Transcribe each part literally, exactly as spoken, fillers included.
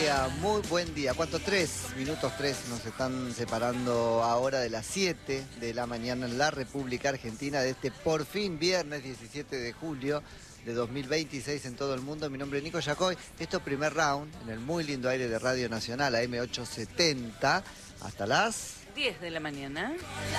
día, muy buen día. ¿Cuánto? Tres minutos, tres nos están separando ahora de las siete de la mañana en la República Argentina de este por fin viernes diecisiete de julio de dos mil veintiséis en todo el mundo. Mi nombre es Nico Yacoy. Esto es primer round en el muy lindo aire de Radio Nacional A M ochocientos setenta hasta las diez de la mañana.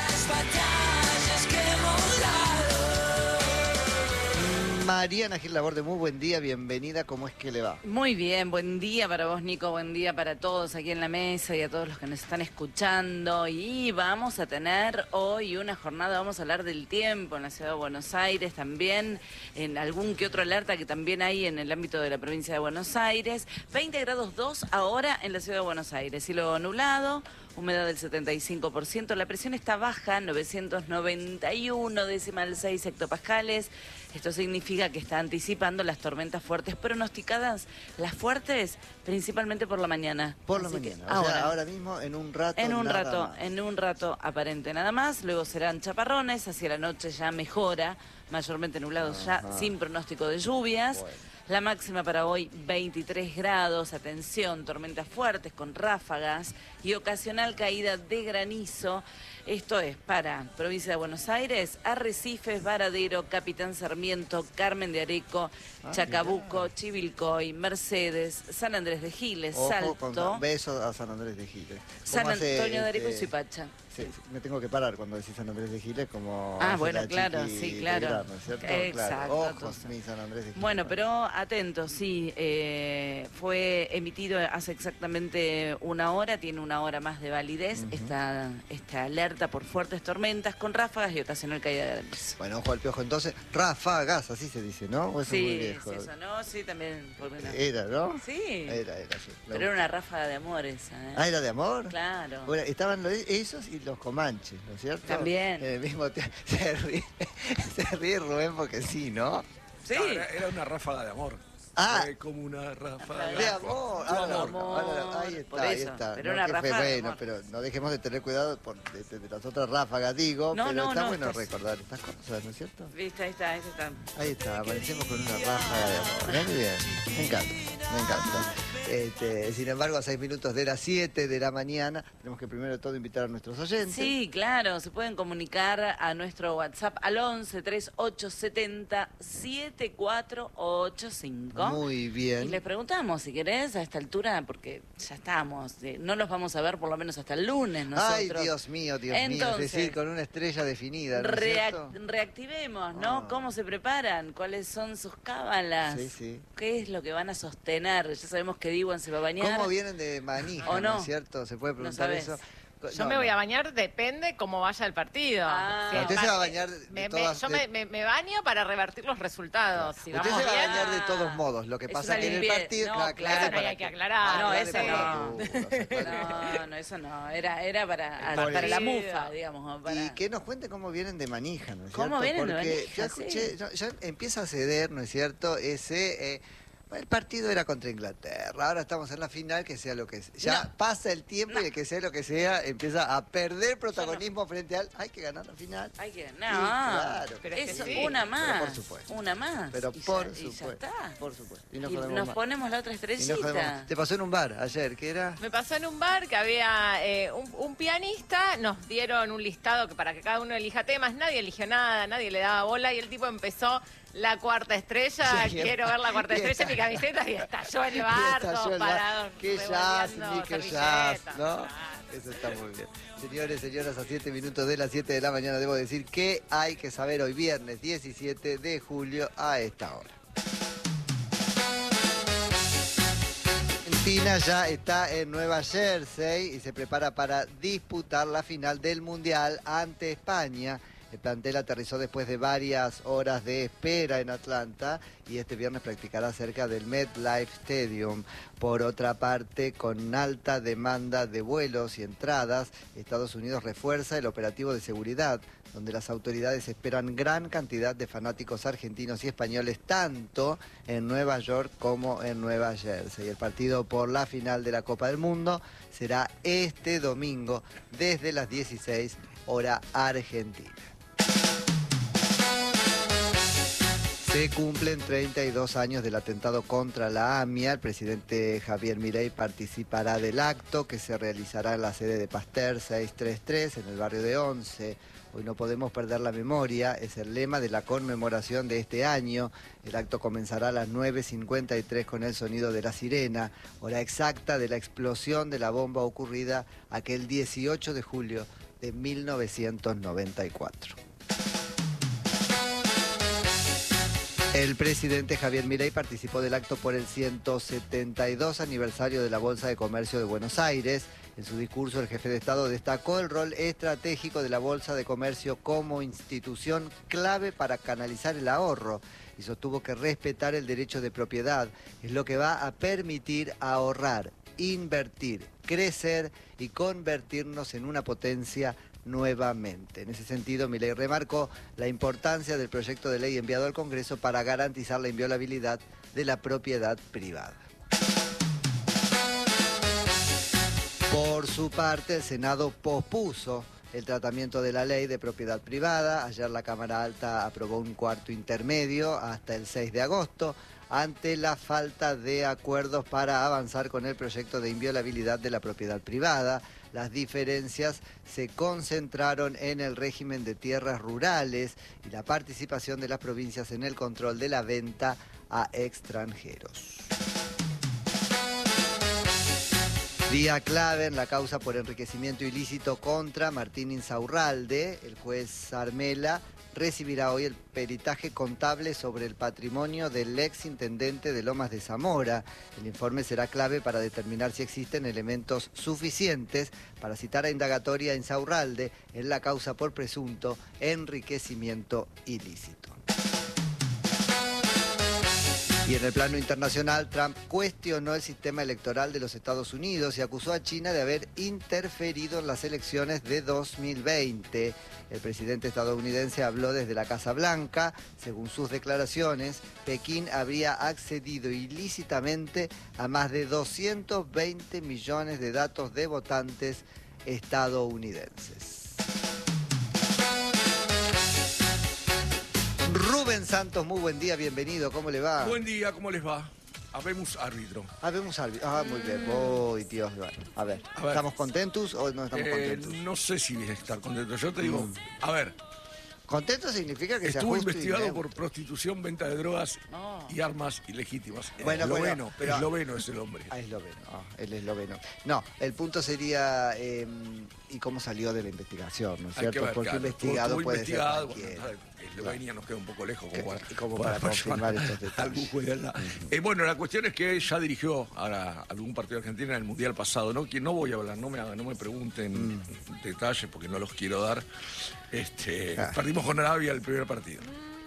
Mariana Gil Laborde, muy buen día, bienvenida, ¿cómo es que le va? Muy bien, buen día para vos, Nico, buen día para todos aquí en la mesa y a todos los que nos están escuchando. Y vamos a tener hoy una jornada, vamos a hablar del tiempo en la ciudad de Buenos Aires, también en algún que otro alerta que también hay en el ámbito de la provincia de Buenos Aires. veinte grados dos ahora en la ciudad de Buenos Aires, cielo nublado, humedad del setenta y cinco por ciento, la presión está baja, novecientos noventa y uno decimal seis hectopascales. Esto significa que está anticipando las tormentas fuertes pronosticadas, las fuertes principalmente por la mañana. Por la Así mañana, que o sea, ahora, ahora mismo en un rato en un nada rato, más. en un rato aparente nada más, luego serán chaparrones, hacia la noche ya mejora, mayormente nublados ya, Ajá. sin pronóstico de lluvias. Bueno. La máxima para hoy, veintitrés grados, atención, tormentas fuertes con ráfagas y ocasional caída de granizo. Esto es para provincia de Buenos Aires, Arrecifes, Varadero, Capitán Sarmiento, Carmen de Areco, Ah, Chacabuco, mirá. Chivilcoy, Mercedes, San Andrés de Giles, Ojo Salto, con besos a San Andrés de Giles. San ¿Cómo hace, Antonio de Areco y este, Suipacha. sí, sí, me tengo que parar cuando decís San Andrés de Giles como Ah, hace bueno, la claro, Chiqui sí, claro. Legrand, ¿no es cierto? Exacto, Claro. Ojos, entonces. mi San Andrés de Giles. Bueno, pero atentos, sí, eh, fue emitido hace exactamente una hora, tiene una hora más de validez, Ujú. esta, esta alerta por fuertes tormentas con ráfagas y ocasional caída de granizo. Bueno, ojo al piojo entonces. Ráfagas, así se dice, ¿no? ¿O eso es muy Sí, viejo? sí, eso no, sí, también. Por una- Era, ¿no? Sí, Era, era, sí. pero era una ráfaga de amor esa, ¿eh? Ah, ¿era de amor? Claro. Bueno, estaban los- esos y los comanches, ¿no es cierto? También. En el mismo te- se ríe, se ríe Rubén porque sí, ¿no? Sí. No, era, era una ráfaga de amor. Ah. Fue como una ráfaga De amor, De ahora, amor. ahora, ahí por está, ahí eso, está. pero No, una que fue ráfaga de bueno, amor. pero no dejemos de tener cuidado por, de, de- de las otras ráfagas, digo, No, pero no, está no, bueno estás- recordar estas cosas, ¿no es cierto? Viste, ahí está, ahí está. Ahí está, aparecemos con una ráfaga de amor. Muy bien, me encanta, me encanta. Este, sin embargo, a seis minutos de las siete de la mañana, tenemos que primero de todo invitar a nuestros oyentes. Sí, claro, se pueden comunicar a nuestro WhatsApp al once treinta y ocho setenta setenta y cuatro ochenta y cinco. Muy bien. Y les preguntamos, si querés, a esta altura, porque ya estamos, eh, no los vamos a ver por lo menos hasta el lunes nosotros. Ay, Dios mío, Dios mío, Entonces, es decir, con una estrella definida, ¿no es Reac- cierto? reactivemos, ¿no? Ah. ¿Cómo se preparan? ¿Cuáles son sus cábalas? Sí, sí. ¿Qué es lo que van a sostener? Ya sabemos que Diwan se va a bañar. ¿Cómo vienen de manija, ¿O no? no? es cierto? ¿Se puede No preguntar sabés. eso? Yo No, me voy no. a bañar, depende cómo vaya el partido. Ah. Si el Usted se va a par- bañar de me- me- todas- Yo de- me, me- me baño para revertir los resultados. Si Usted vamos se va a bien, bañar de todos modos. Lo que Es pasa una que en el limpieza. partido, No, claro, claro, claro, eso no para hay que aclarar. No, aclarar ese para no. que tú- No, no, eso no. Era, era para, Por para la eso. mufa, digamos. Para... Y que nos cuente cómo vienen de manija, ¿no es ¿Cómo cierto? vienen de Porque manija? ya escuché, Sí. ya, ya empieza a ceder, ¿no es cierto? Ese, eh, el partido era contra Inglaterra, ahora estamos en la final, que sea lo que sea. Ya No. pasa el tiempo No. y el que sea lo que sea empieza a perder protagonismo frente al... Hay que ganar la final. Hay que... No, Sí, claro. Pero es que eso, sí. una Pero más. por supuesto. Una más. Pero y por ya, y ya supuesto. está. Por supuesto. Y Y nos nos, jodemos más. ponemos la otra Y nos jodemos estrellita. más. Te pasó en un bar ayer, ¿qué era? Me pasó en un bar que había eh, un, un pianista, nos dieron un listado que para que cada uno elija temas, nadie eligió nada, nadie le daba bola y el tipo empezó la cuarta estrella, Sí, quiero ver la cuarta y estrella en mi está- camiseta y estalló el Y bar, estalló todos el bar. parados, Qué jazz, revolviendo ni qué jazz, servilletas, ¿no? claro. Eso está muy bien. Señores, señoras, a siete minutos de las siete de la mañana debo decir que hay que saber hoy viernes diecisiete de julio a esta hora. Argentina ya está en Nueva Jersey y se prepara para disputar la final del Mundial ante España. El plantel aterrizó después de varias horas de espera en Atlanta y este viernes practicará cerca del MetLife Stadium. Por otra parte, con alta demanda de vuelos y entradas, Estados Unidos refuerza el operativo de seguridad, donde las autoridades esperan gran cantidad de fanáticos argentinos y españoles, tanto en Nueva York como en Nueva Jersey. El partido por la final de la Copa del Mundo será este domingo desde las dieciséis, hora argentina. Se cumplen treinta y dos años del atentado contra la AMIA. El presidente Javier Milei participará del acto que se realizará en la sede de Pasteur seiscientos treinta y tres en el barrio de Once. Hoy no podemos perder la memoria, es el lema de la conmemoración de este año. El acto comenzará a las nueve cincuenta y tres con el sonido de la sirena, hora exacta de la explosión de la bomba ocurrida aquel dieciocho de julio de mil novecientos noventa y cuatro. El presidente Javier Milei participó del acto por el ciento setenta y dos aniversario de la Bolsa de Comercio de Buenos Aires. En su discurso, el jefe de Estado destacó el rol estratégico de la Bolsa de Comercio como institución clave para canalizar el ahorro y sostuvo que respetar el derecho de propiedad es lo que va a permitir ahorrar, invertir, crecer y convertirnos en una potencia nuevamente. En ese sentido, Milei remarcó la importancia del proyecto de ley enviado al Congreso para garantizar la inviolabilidad de la propiedad privada. Por su parte, el Senado pospuso el tratamiento de la ley de propiedad privada. Ayer la Cámara Alta aprobó un cuarto intermedio hasta el seis de agosto. Ante la falta de acuerdos para avanzar con el proyecto de inviolabilidad de la propiedad privada. Las diferencias se concentraron en el régimen de tierras rurales y la participación de las provincias en el control de la venta a extranjeros. Día clave en la causa por enriquecimiento ilícito contra Martín Insaurralde. El juez Armela recibirá hoy el peritaje contable sobre el patrimonio del ex intendente de Lomas de Zamora. El informe será clave para determinar si existen elementos suficientes para citar a indagatoria a Insaurralde en la causa por presunto enriquecimiento ilícito. Y en el plano internacional, Trump cuestionó el sistema electoral de los Estados Unidos y acusó a China de haber interferido en las elecciones de dos mil veinte. El presidente estadounidense habló desde la Casa Blanca. Según sus declaraciones, Pekín habría accedido ilícitamente a más de doscientos veinte millones de datos de votantes estadounidenses. Rubén Santos, muy buen día, bienvenido, ¿cómo le va? Buen día, ¿cómo les va? Habemos árbitro. Habemos árbitro. Ah, muy bien. Uy, Dios. Bueno, a ver, A ver. ¿estamos contentos o no estamos Eh, contentos? no sé si estar contento. Yo te digo, Mm. a ver, Contento significa que sea estuvo justo y investigado neutro. por prostitución, venta de drogas No. y armas ilegítimas. Bueno, esloveno, bueno, pero- esloveno es el hombre. Ah, esloveno. Ah, él es esloveno. No, el punto sería eh, y cómo salió de la investigación, ¿no es Hay que cierto? ver, Porque claro, investigado estuvo puede investigado, ser cualquiera. bueno, Eslovenia nos queda un poco lejos Que- como para, y como para confirmar estos detalles. algún juez de la- Eh, bueno, la cuestión es que ya dirigió a, la- algún partido de Argentina en el Mundial pasado, ¿no? Que no voy a hablar, no me hagan, no me pregunten Mm. detalles porque no los quiero dar. Este, Ah. Perdimos con Arabia el primer partido.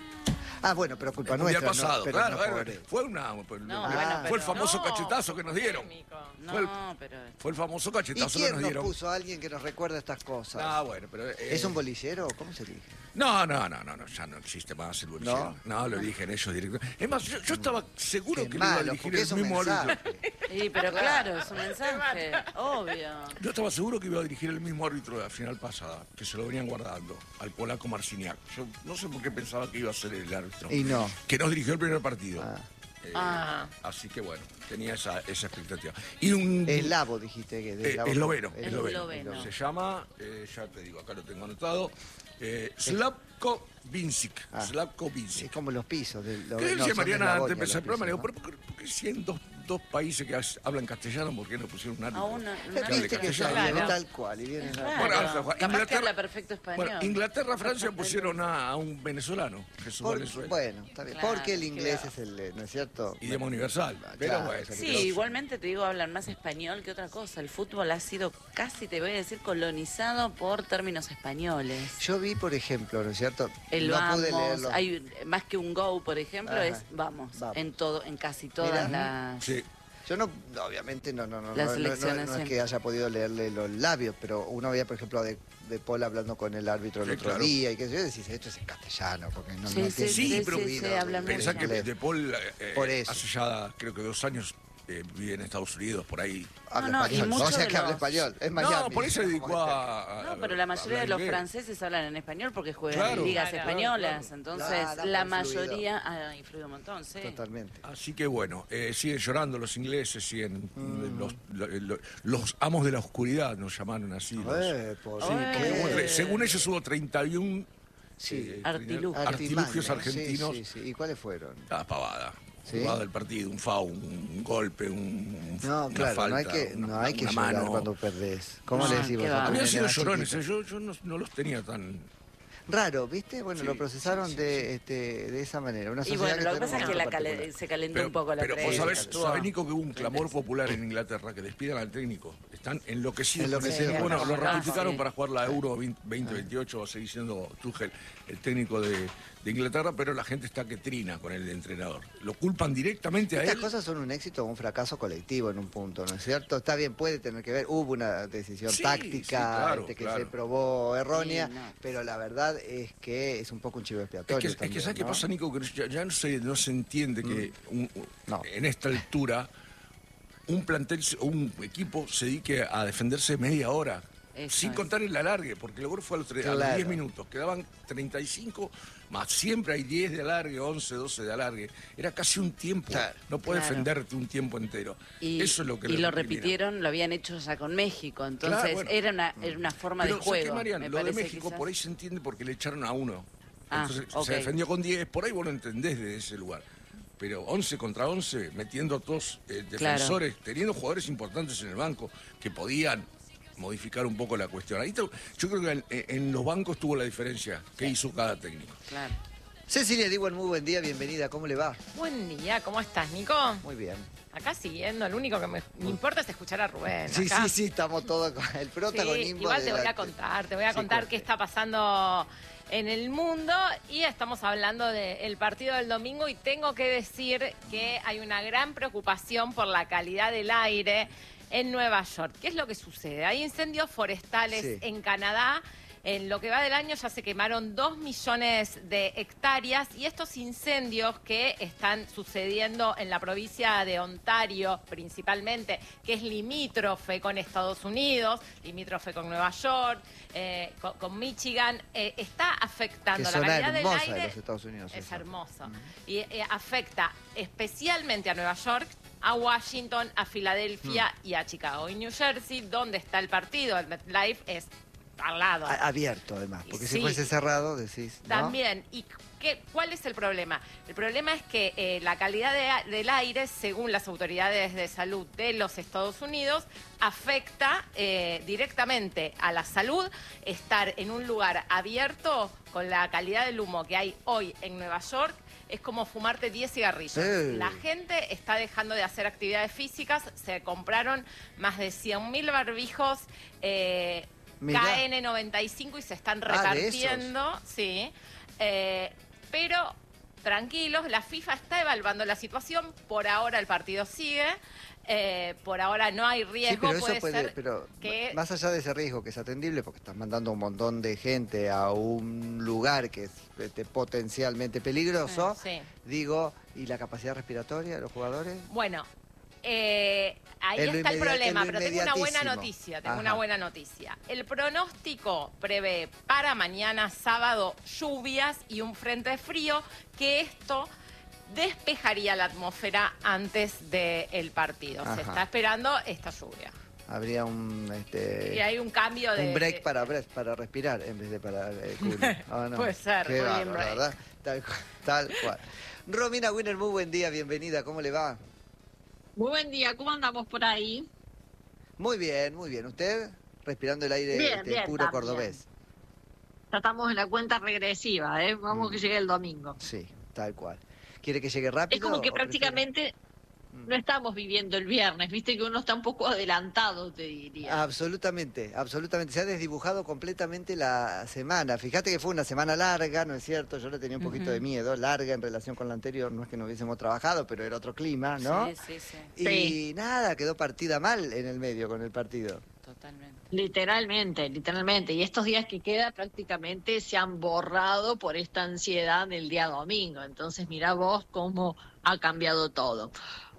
Ah, bueno, pero culpa El Mundial nuestra, pasado, ¿no? Pero claro, no claro, por él. fue una pues, No, Ah. bueno, fue pero... el famoso No, cachetazo que nos dieron. polémico. Fue el- No, pero... Fue el famoso ¿Y cachetazo que quién nos nos dieron. puso a alguien que nos recuerda estas cosas? Ah, bueno, pero eh, ¿Es un bolillero? ¿Cómo se elige? No, no, no, no, no, ya no existe más el bolillero. ¿No? No, lo eligen ellos directamente. Es más, yo, yo estaba seguro Qué que lo iba a malo, dirigir porque el es un mismo árbitro. mensaje. Sí, pero claro, es un mensaje, obvio. Yo estaba seguro que iba a dirigir el mismo árbitro de la final pasada, que se lo venían guardando, al polaco Marciniak. Yo no sé por qué pensaba que iba a ser el árbitro. Y no. Que nos dirigió el primer partido. Ah. Eh, Ah. Así que bueno, tenía esa, esa expectativa. Y un... Eslavo, dijiste que de Eh, eslavo. esloveno, Esloveno. esloveno. Se llama, eh, ya te digo, acá lo tengo anotado, eh, Slavko Vincic. Ah. Slavko Es Vincic. como los pisos. Del, Que él no, se son Mariana de antes de Eslavonia empezar el los programa, le digo, pisos, pero ¿por qué si en dos, dos países que has- hablan castellano, por qué no pusieron un árbitro? A una- ¿no? una que hable Viste que castellano? ya viene Claro. tal cual y viene Claro. Bueno, nada. Inglaterra- Capaz que habla perfecto español. Bueno, Inglaterra, Francia pusieron a, a un venezolano, Jesús Por- Valenzuela. bueno, está bien. Claro, Porque el inglés claro. es el, eh, ¿no es cierto? Idioma universal. Pero Claro, bueno. o sea que Sí, todos- igualmente te digo, hablan más español que otra cosa. El fútbol ha sido casi, te voy a decir, colonizado por términos españoles. Yo vi, por ejemplo, ¿no es cierto? El no vamos, pude leerlo. hay más que un go, por ejemplo, Ajá. es vamos, Vamos. en todo, en casi todas Mirá. las... Sí. Yo no, obviamente no, no, no, Las no, no, no, elecciones, no es sí. que haya podido leerle los labios, pero uno veía, por ejemplo, de, de Paul hablando con el árbitro el Sí, otro claro. día y que yo decís, esto es en castellano, porque no, Sí, no sí, tiene sí, ni pero fluido sí, hablan el Pensá que inglés. De Paul eh, Por eso. hace ya creo que dos años eh, vive en Estados Unidos, por ahí. Habla No, no, y español. muchos O sea de que habla los- español. Es Miami. No, por eso se dedicó Como a, a- No, pero la mayoría a de los inglés. franceses hablan en español porque juegan Claro. en ligas Claro, españolas. claro. Entonces, Claro, la ha influido. mayoría ha influido un montón, sí. Totalmente. Así que bueno, eh, siguen llorando los ingleses, siguen Mm. los, lo- lo- los amos de la oscuridad, nos llamaron así. los- Eh, ¿por Sí, qué? porque hubo tre- según ellos hubo treinta y uno Sí. eh, Artilugios. artilugios Artimañas, argentinos. Sí, sí, sí. ¿Y cuáles fueron? Ah, pavada. ¿Sí? Jugada del partido, un foul, un, un golpe, un, un- No, una claro, falta, no hay que, una, no hay que una llorar mano. cuando perdés. ¿Cómo No, le decís qué vos? va. a tu Habían nene sido más llorones, chiquito? eh, yo, yo no, no los tenía tan... Raro, ¿viste? Bueno, Sí, lo procesaron sí, sí, de, sí. Este, de esa manera. Una Y sociedad bueno, lo que tenemos pasa es que muy la cale- particular. se calentó Pero, un poco la pero vos prensa. sabés, Tuvo- sabés, Nico, que hubo un clamor popular en Inglaterra que despidan al técnico. Están enloquecidos. Enloquecidos con con eso. Bueno, eso. lo Ah, ratificaron sí. para jugar la Euro veinte veintiocho, va a seguir siendo Tuchel el técnico de, de Inglaterra, pero la gente está que trina con el entrenador. Lo culpan directamente a Estas él. cosas son un éxito o un fracaso colectivo en un punto, ¿no es cierto? Está bien, puede tener que ver, hubo una decisión Sí, táctica sí, claro, este, que claro. se probó errónea, Sí, no. pero la verdad es que es un poco un chivo Es expiatorio. que, es que también, ¿sabes qué ¿no? pasa, Nico? Que ya, ya no, se, no se entiende que un- un- No. en esta altura un plantel, un equipo se dedique a defenderse media hora. Eso Sin es. contar el alargue, porque el gol fue a los, tre- a los Claro. diez minutos. Quedaban treinta y cinco, más siempre hay diez de alargue, once, doce de alargue. Era casi un tiempo. Claro. No puedes Claro. defenderte un tiempo entero. Y, Eso es lo que y le lo recriminan. repitieron, lo habían hecho ya con México. Entonces, Claro, bueno. era, una, era una forma Pero de ¿sabes qué, juego. Marian? me Lo de parece, México quizás. por ahí se entiende porque le echaron a uno. Ah, Entonces ok. se defendió con diez, por ahí vos lo entendés de ese lugar. Pero once contra once, metiendo a todos eh, defensores, teniendo jugadores importantes en el banco que podían modificar un poco la cuestión. Ahí te- yo creo que en, en los bancos tuvo la diferencia que hizo cada técnico. Claro. Cecilia Diwan, muy buen día, bienvenida, ¿cómo le va? Buen día, ¿cómo estás, Nico? Muy bien. Acá siguiendo, lo único que me, me importa es escuchar a Rubén. Sí, acá. sí, sí, estamos todos con el Sí, protagonismo. igual te voy a delante. contar, te voy a Sí, contar cuente. qué está pasando en el mundo y estamos hablando del partido del domingo y tengo que decir que hay una gran preocupación por la calidad del aire en Nueva York. ¿Qué es lo que sucede? Hay incendios forestales Sí. en Canadá. En lo que va del año ya se quemaron dos millones de hectáreas y estos incendios que están sucediendo en la provincia de Ontario principalmente, que es limítrofe con Estados Unidos, limítrofe con Nueva York, eh, con, con Michigan, eh, está Que afectando la zona calidad del hermosa de aire. los Estados Unidos. Es esa. hermoso. Y eh, afecta especialmente a Nueva York, a Washington, a Filadelfia Mm. y a Chicago. Y New Jersey, donde está el partido, el MetLife, es al lado. A- Abierto además, porque si Sí. fuese cerrado decís, ¿no? También. ¿Y qué, cuál es el problema? El problema es que eh, la calidad de a- del aire, según las autoridades de salud de los Estados Unidos, afecta eh, directamente a la salud. Estar en un lugar abierto con la calidad del humo que hay hoy en Nueva York es como fumarte diez cigarrillos. Eh. La gente está dejando de hacer actividades físicas. Se compraron más de cien mil barbijos. Eh, Mirá. K N noventa y cinco y se están Ah, ¿de esos? repartiendo, sí. Eh, pero tranquilos, la FIFA está evaluando la situación. Por ahora el partido sigue. Eh, por ahora no hay Sí, riesgo. pero eso puede, puede, ser pero que más allá de ese riesgo que es atendible, porque estás mandando un montón de gente a un lugar que es este, potencialmente peligroso, Sí. digo, ¿y la capacidad respiratoria de los jugadores? Bueno, eh, ahí En lo está el inmedia- problema, en lo pero tengo una buena inmediatísimo. noticia, tengo Ajá. una buena noticia. El pronóstico prevé para mañana sábado lluvias y un frente frío, que esto despejaría la atmósfera antes del partido. Ajá. Se está esperando esta lluvia. Habría un este Y hay un cambio de... un break de- para breath, para respirar en vez de para eh, cooling. Ah, no. Puede ser, Qué cooling bárbaro, break. ¿verdad? Tal, cu- tal cual. Romina Winner, muy buen día, bienvenida, ¿cómo le va? Muy buen día, ¿cómo andamos por ahí? Muy bien, muy bien. ¿Usted? Respirando el aire Bien, este, bien, puro también. cordobés. Ya estamos en la cuenta regresiva, ¿eh? Vamos Mm. que llegue el domingo. Sí, tal cual. ¿Quiere que llegue rápido? Es como que o prefiere- prácticamente Mm. no estamos viviendo el viernes, viste que uno está un poco adelantado, te diría. Absolutamente, absolutamente. Se ha desdibujado completamente la semana. Fíjate que fue una semana larga, ¿no es cierto? Yo le tenía un poquito Ujú. de miedo, larga en relación con la anterior. No es que no hubiésemos trabajado, pero era otro clima, ¿no? Sí, sí, sí, Y Sí. nada, quedó partida mal en el medio con el partido. totalmente. Literalmente, literalmente. Y estos días que queda prácticamente se han borrado por esta ansiedad del día domingo. Entonces, mirá vos cómo ha cambiado todo.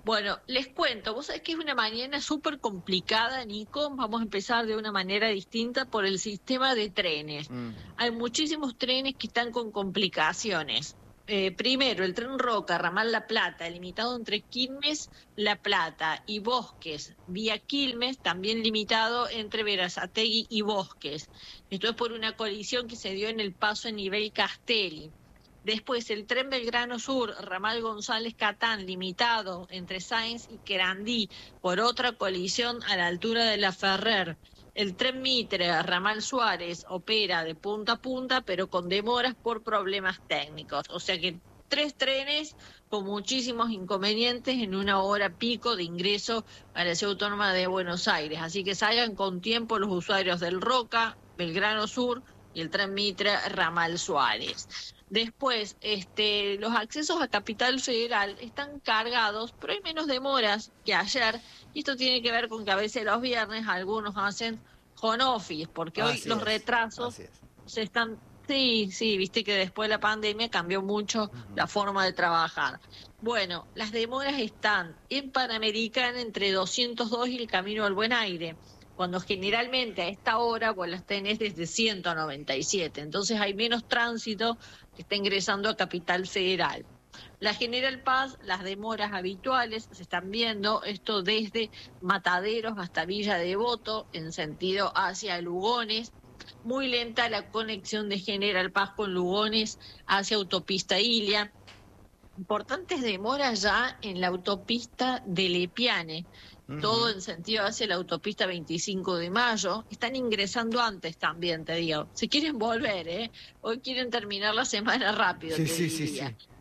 Bueno, les cuento, vos sabés que es una mañana súper complicada, Nico. Vamos a empezar de una manera distinta por el sistema de trenes. Mm. Hay muchísimos trenes que están con complicaciones. Eh, primero, el tren Roca, ramal La Plata, limitado entre Quilmes, La Plata y Bosques, vía Quilmes, también limitado entre Berazategui y Bosques. Esto es por una colisión que se dio en el paso a nivel Castelli. Después, el tren Belgrano Sur, ramal González Catán, limitado entre Sáenz y Querandí, por otra colisión a la altura de La Ferrer. El tren Mitre, ramal Suárez, opera de punta a punta, pero con demoras por problemas técnicos. O sea que tres trenes con muchísimos inconvenientes en una hora pico de ingreso a la Ciudad Autónoma de Buenos Aires. Así que salgan con tiempo los usuarios del Roca, Belgrano Sur y el tren Mitre, ramal Suárez. Después, este, los accesos a Capital Federal están cargados, pero hay menos demoras que ayer. Y esto tiene que ver con que a veces los viernes algunos hacen home office, porque hoy Así los es, retrasos así es. se están... Sí, sí, viste que después de la pandemia cambió mucho uh-huh. la forma de trabajar. Bueno, las demoras están en Panamericana entre doscientos dos y el Camino al Buen Aire, cuando generalmente a esta hora vos las tenés desde ciento noventa y siete, entonces hay menos tránsito que está ingresando a Capital Federal. La General Paz, las demoras habituales se están viendo, esto desde Mataderos hasta Villa Devoto, en sentido hacia Lugones. Muy lenta la conexión de General Paz con Lugones hacia Autopista Ilia. Importantes demoras ya en la autopista de Lepiane. Uh-huh. Todo en sentido hacia la autopista veinticinco de mayo. Están ingresando antes también, te digo. Si quieren volver, ¿eh? Hoy quieren terminar la semana rápido. Sí, te sí, sí, diría. sí.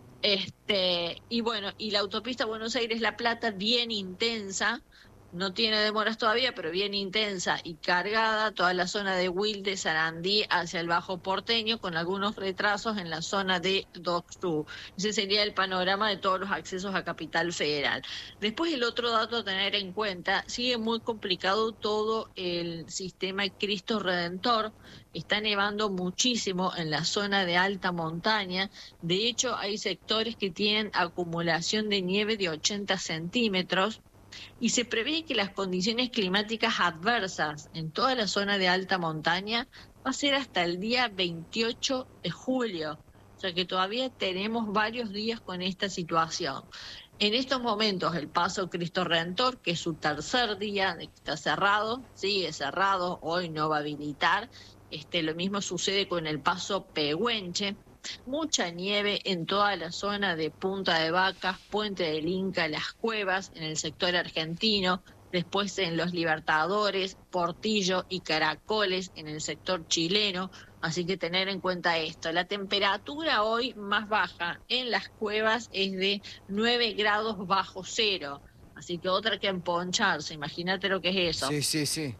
Este, y bueno, y la autopista Buenos Aires-La Plata bien intensa. No tiene demoras todavía, pero bien intensa y cargada toda la zona de Wilde, Sarandí hacia el Bajo Porteño, con algunos retrasos en la zona de Doxú. Ese sería el panorama de todos los accesos a Capital Federal. Después, el otro dato a tener en cuenta, sigue muy complicado todo el sistema Cristo Redentor. Está nevando muchísimo en la zona de alta montaña. De hecho, hay sectores que tienen acumulación de nieve de ochenta centímetros. Y se prevé que las condiciones climáticas adversas en toda la zona de alta montaña va a ser hasta el día veintiocho de julio. O sea que todavía tenemos varios días con esta situación. En estos momentos el paso Cristo Redentor, que es su tercer día de que está cerrado, sigue cerrado, hoy no va a habilitar. Este, lo mismo sucede con el paso Pehuenche. Mucha nieve en toda la zona de Punta de Vacas, Puente del Inca, Las Cuevas, en el sector argentino, después en Los Libertadores, Portillo y Caracoles, en el sector chileno. Así que tener en cuenta esto. La temperatura hoy más baja en Las Cuevas es de nueve grados bajo cero. Así que otra que emponcharse, imagínate lo que es eso. Sí, sí, sí.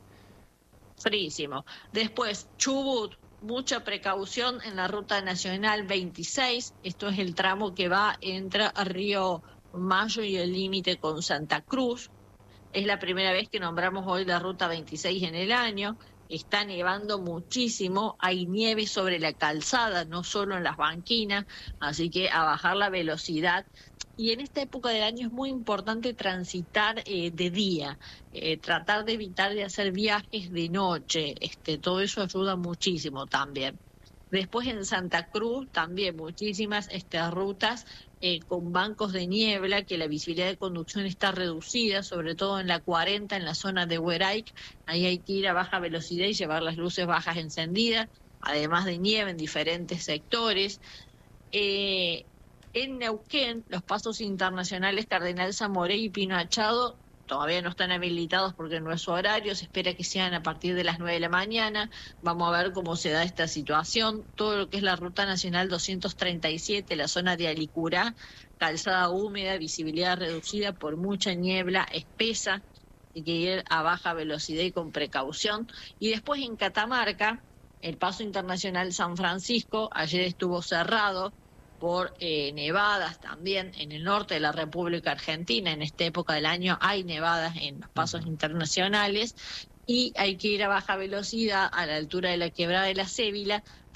Frísimo. Después, Chubut. Mucha precaución en la ruta nacional veintiséis, esto es el tramo que va entre Río Mayo y el límite con Santa Cruz. Es la primera vez que nombramos hoy la ruta veintiséis en el año. Está nevando muchísimo, hay nieve sobre la calzada, no solo en las banquinas, así que a bajar la velocidad. Y en esta época del año es muy importante transitar eh, de día, eh, tratar de evitar de hacer viajes de noche, este, todo eso ayuda muchísimo también. Después en Santa Cruz también muchísimas este, rutas eh, con bancos de niebla, que la visibilidad de conducción está reducida, sobre todo en la cuarenta, en la zona de Hueraic. Ahí hay que ir a baja velocidad y llevar las luces bajas encendidas, además de nieve en diferentes sectores. Eh, en Neuquén, los pasos internacionales Cardenal Zamoré y Pino Achado todavía no están habilitados porque no es su horario, se espera que sean a partir de las nueve de la mañana. Vamos a ver cómo se da esta situación. Todo lo que es la Ruta Nacional doscientos treinta y siete, la zona de Alicurá, calzada húmeda, visibilidad reducida por mucha niebla espesa, hay que ir a baja velocidad y con precaución. Y después en Catamarca, el paso internacional San Francisco, ayer estuvo cerrado por eh, nevadas también en el norte de la República Argentina. En esta época del año hay nevadas en los pasos internacionales y hay que ir a baja velocidad a la altura de la Quebrada de la Cébila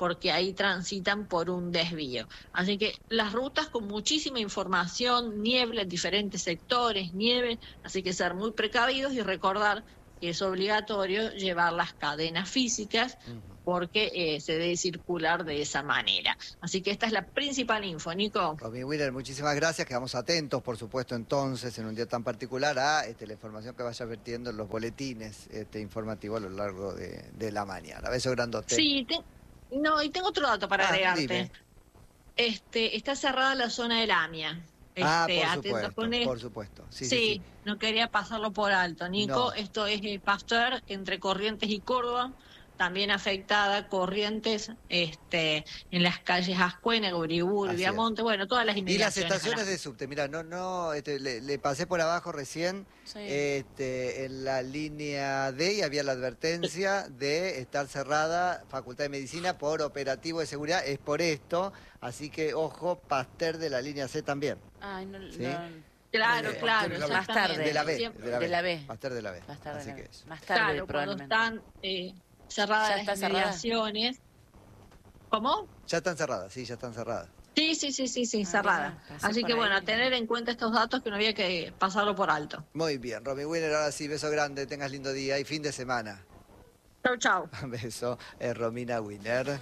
porque ahí transitan por un desvío. Así que las rutas con muchísima información, niebla en diferentes sectores, nieve, así que ser muy precavidos y recordar que es obligatorio llevar las cadenas físicas porque eh, se debe circular de esa manera. Así que esta es la principal info, Nico. Romy Wheeler, muchísimas gracias. Quedamos atentos, por supuesto, entonces, en un día tan particular, a este, la información que vaya vertiendo en los boletines este, informativos a lo largo de, de la mañana. Beso grandote. Sí, te... no, y tengo otro dato para ah, agregarte. Dime. Este, está cerrada la zona del AMIA. Este, ah, por atentos supuesto, con por supuesto. Sí, sí, sí, sí. No quería pasarlo por alto, Nico. No. Esto es el Pasteur entre Corrientes y Córdoba. También afectada Corrientes este, en las calles Ascuénaga, Uriburu, Así Viamonte, es. bueno, todas las Y las inmediaciones. estaciones de subte, mira, no, no, este, le, le pasé por abajo recién, Sí. este, en la línea D y había la advertencia de estar cerrada Facultad de Medicina por operativo de seguridad, es por esto, así que ojo, Pasteur de la línea C también. Ay, no, ¿Sí? no. Claro, Eh, claro, de la B. Más tarde. exactamente. De la B, Siempre- de la B. De la B. Pasteur de la B. Más tarde, así no. que eso. Más tarde Claro, cuando probablemente. están eh, cerradas ¿Ya las está cerrada? inmediaciones. ¿Cómo? Ya están cerradas, sí, ya están cerradas. Sí, sí, sí, sí, sí, Ah, cerrada. mira, pasé Así por que ahí. bueno, a tener en cuenta estos datos que no había que pasarlo por alto. Muy bien, Romy Wheeler, ahora sí, beso grande, tengas lindo día y fin de semana. Chau, chau. Beso, es Romina Wheeler.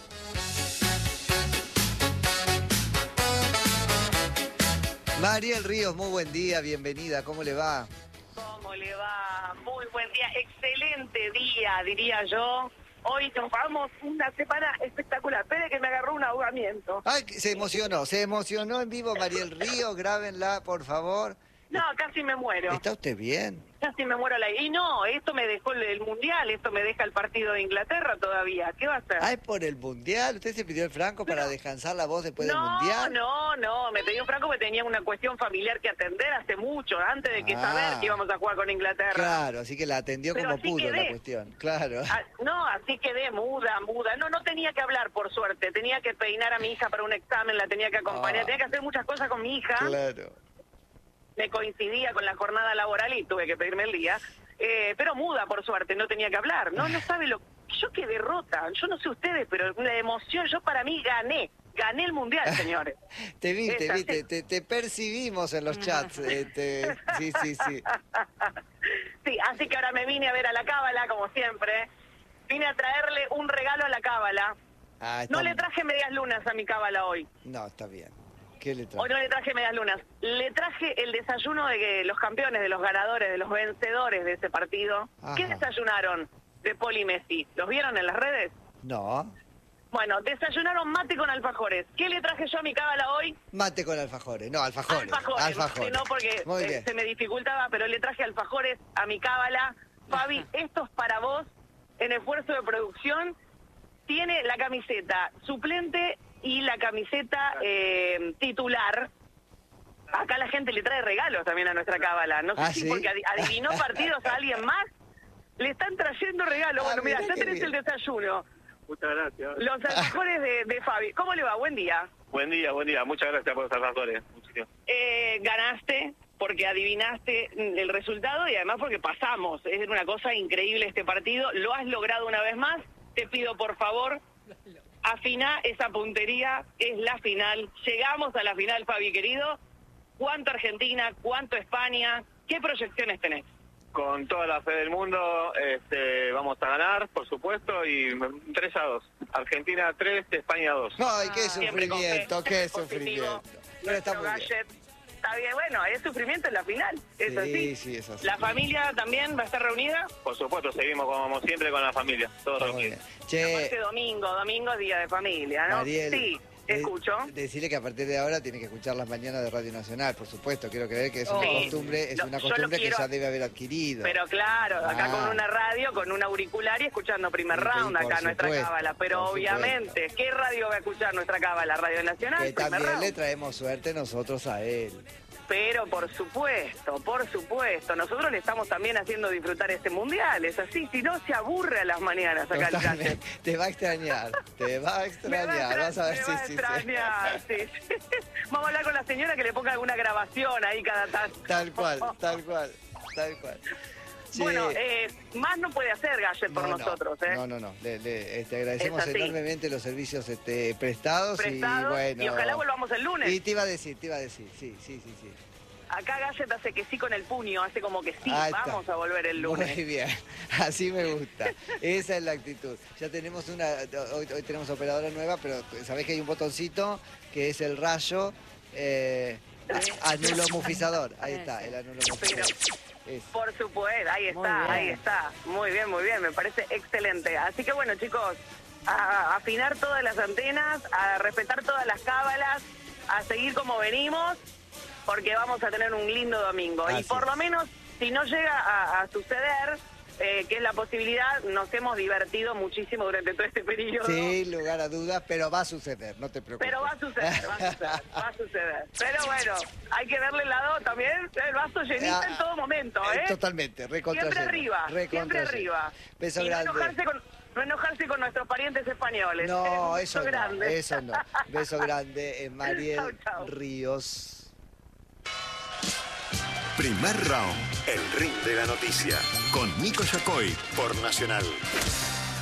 Mariel Ríos, muy buen día, bienvenida, ¿cómo le va? ¿Cómo le va? Muy buen día, excelente día, diría yo. Hoy tomamos una semana espectacular. Espere que me agarró un ahogamiento. Ay, se emocionó, se emocionó en vivo Mariel Ríos, grábenla, por favor. No, casi me muero. ¿Está usted bien? Casi me muero. La... Y no, esto me dejó el, el Mundial, esto me deja el partido de Inglaterra todavía. ¿Qué va a hacer? Ay, por el Mundial, ¿usted se pidió el franco para descansar la voz después del no, Mundial? no, no, me pedí un franco porque tenía una cuestión familiar que atender hace mucho, antes de que Ah. saber que íbamos a jugar con Inglaterra. Claro, así que la atendió Pero como así pudo quedé. la cuestión, claro. Ah, no, así quedé muda, muda. No, no tenía que hablar, por suerte. Tenía que peinar a mi hija para un examen, la tenía que acompañar. Ah. Tenía que hacer muchas cosas con mi hija. Claro. Me coincidía con la jornada laboral y tuve que pedirme el día. Eh, pero muda, por suerte, no tenía que hablar. No, no sabe lo... Yo quedé rota. Yo no sé ustedes, pero una emoción. Yo para mí gané. Gané el Mundial, señores. Te vi, te Esa, vi, sí. te, te- te percibimos en los chats. este, sí, sí, sí. Sí, así que ahora me vine a ver a la Cábala, como siempre. Vine a traerle un regalo a la Cábala. Ah, está- No le traje medias lunas a mi Cábala hoy. No, está bien. ¿Qué le trajo? Hoy no le traje medias lunas. Le traje el desayuno de que los campeones, de los ganadores, de los vencedores de ese partido. Ajá. ¿Qué desayunaron de Poli Messi? ¿Los vieron en las redes? No. Bueno, desayunaron mate con alfajores. ¿Qué le traje yo a mi Cábala hoy? Mate con alfajores. No, alfajores. Alfajores. Alfajores. Sí, no, porque Muy eh, bien. se me dificultaba, pero le traje alfajores a mi Cábala. Fabi, esto es para vos en esfuerzo de producción. Tiene la camiseta suplente y la camiseta eh, titular. Acá la gente le trae regalos también a nuestra Cábala. No sé ¿Ah, si sí? porque adi- adivinó partidos a alguien más. Le están trayendo regalos. Ah, Bueno, mira, mirá ya qué tenés bien. el desayuno. Muchas gracias. Los alfajores de, de Fabi. ¿Cómo le va? Buen día. Buen día, buen día. Muchas gracias por los alfajores. Muchísimo. Eh, ganaste porque adivinaste el resultado y además porque pasamos. Es una cosa increíble este partido. Lo has logrado una vez más. Te pido, por favor, afina esa puntería. Es la final. Llegamos a la final, Fabi, querido. ¿Cuánto Argentina? ¿Cuánto España? ¿Qué proyecciones tenés? Con toda la fe del mundo este, vamos a ganar, por supuesto, y tres a dos. Argentina tres, España dos. Ay, qué Siempre con fe, sufrimiento, qué positivo. sufrimiento. Pero está Nuestro muy bien. gadget. Está bien, bueno, es sufrimiento en la final. Es Sí, así. sí, es así. ¿La familia también va a estar reunida? Por supuesto, seguimos como siempre con la familia, todos Está muy bien. reunidos. Aparte Che, domingo, domingo es día de familia, ¿no? Mariel. Sí, de- escucho. Decirle que a partir de ahora tiene que escuchar las mañanas de Radio Nacional, por supuesto. Quiero creer que es una Sí. costumbre, es Lo- una yo lo costumbre que quiero- ya debe haber adquirido. Pero claro, acá Ah. con una radio, con un auricular y escuchando primer Sí, round por acá nuestra supuesto, cábala. Pero por obviamente, ¿qué radio va a escuchar nuestra cábala? Radio Nacional, que primer también round. le traemos suerte nosotros a él. Pero por supuesto, por supuesto, nosotros le estamos también haciendo disfrutar este mundial, es así, si no se aburre a las mañanas acá el Totalmente. gadget. Te va a extrañar, te va a Me va a extrañar. extra- Vas a ver me si va a sí, sí. extrañar, sí, sí. Vamos a hablar con la señora que le ponga alguna grabación ahí cada tanto. Tal cual, tal cual, tal cual. Sí. Bueno, eh, más no puede hacer Gallet por No, no, nosotros, ¿eh? No, no, no. Le, le, este, agradecemos Es así. enormemente los servicios este, prestados, Prestados, y bueno. y ojalá volvamos el lunes. Y te iba a decir, te iba a decir, sí, sí, sí, sí. Acá Gallet hace que sí con el puño, hace como que sí, Ahí está. vamos a volver el lunes. Muy bien, así me gusta. Esa es la actitud. Ya tenemos una, hoy, hoy tenemos operadora nueva, pero sabés que hay un botoncito que es el rayo eh, anulo mufizador. Ahí está, el anulo mufizador. Es. Por supuesto, ahí Muy está, bien. ahí está. Muy bien, muy bien, me parece excelente. Así que bueno, chicos, a afinar todas las antenas, a respetar todas las cábalas, a seguir como venimos, porque vamos a tener un lindo domingo. Así y por es. lo menos, si no llega a, a suceder, eh, que es la posibilidad, nos hemos divertido muchísimo durante todo este periodo. Sin lugar a dudas, pero va a suceder, no te preocupes. Pero va a suceder, va a suceder, va a suceder. Pero bueno, hay que verle el lado también, el vaso llenito Ah, en todo momento, ¿eh? Totalmente, recontra Siempre lleno, arriba, recontra siempre lleno. arriba. Beso y no grande. enojarse con, no enojarse con nuestros parientes españoles. No, ¿eh? eso Beso no, grande. eso no. Beso grande en Mariel Chau, chau. Ríos. Primer round, el ring de la noticia, con Nico Yacoy por Nacional.